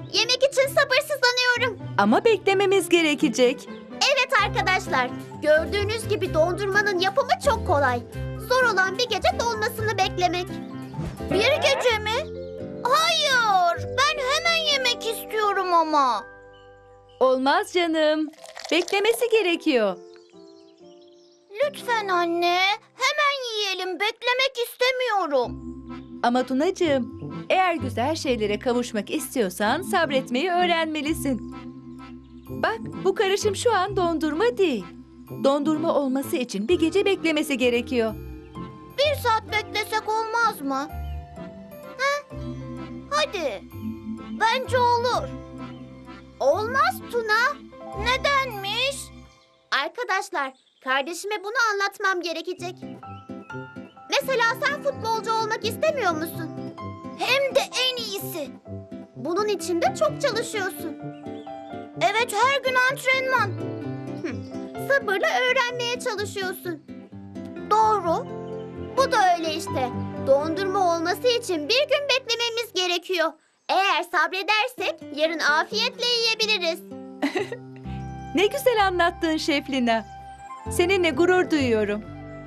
Yemek için sabırsızlanıyorum. Ama beklememiz gerekecek. Evet arkadaşlar, gördüğünüz gibi dondurmanın yapımı çok kolay. Zor olan bir gece donmasını beklemek. Bir gece mi? Hayır, ben hemen yemek istiyorum ama. Olmaz canım. Beklemesi gerekiyor. Lütfen anne, hemen yiyelim. Beklemek istemiyorum. Ama Tunacığım, eğer güzel şeylere kavuşmak istiyorsan sabretmeyi öğrenmelisin. Bak, bu karışım şu an dondurma değil. Dondurma olması için bir gece beklemesi gerekiyor. 1 saat beklesek olmaz mı? He? Hadi. Bence olur. Olmaz Tuna. Nedenmiş? Arkadaşlar, kardeşime bunu anlatmam gerekecek. Mesela sen futbolcu olmak istemiyor musun? Hem de en iyisi. Bunun için de çok çalışıyorsun. Evet, her gün antrenman. Sabırla öğrenmeye çalışıyorsun. Doğru. Bu da öyle işte. Dondurma olması için bir gün beklememiz gerekiyor. Eğer sabredersek yarın afiyetle yiyebiliriz. Ne güzel anlattın Şef Lina. Seninle gurur duyuyorum.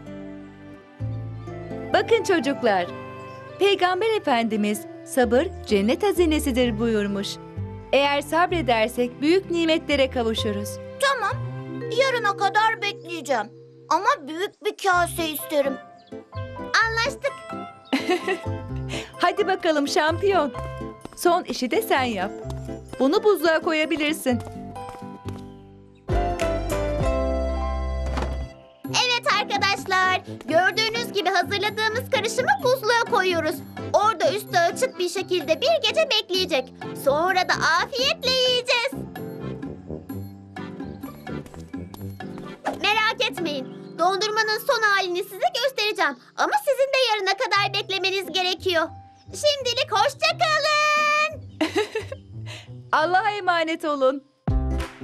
Bakın çocuklar, Peygamber Efendimiz sabır cennet hazinesidir buyurmuş. Eğer sabredersek büyük nimetlere kavuşuruz. Tamam. Yarına kadar bekleyeceğim. Ama büyük bir kase isterim. Anlaştık. Hadi bakalım şampiyon. Son işi de sen yap. Bunu buzluğa koyabilirsin. Evet arkadaşlar. Gördüğünüz gibi hazırladığımız karışımı buzluğa koyuyoruz. Orada üstü açık bir şekilde bir gece bekleyecek. Sonra da afiyetle yiyeceğiz. Merak etmeyin. Dondurmanın son halini size göstereceğim. Ama sizin de yarına kadar beklemeniz gerekiyor. Şimdilik hoşça kalın. Allah'a emanet olun.